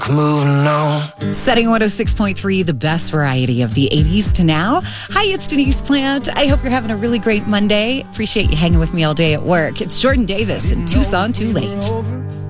Moving on. Setting 106.3, the best variety of the 80s to now. Hi, it's Denise Plant. I hope you're having a really great Monday. Appreciate you hanging with me all day at work. It's Jordan Davis and Two Song Too Late.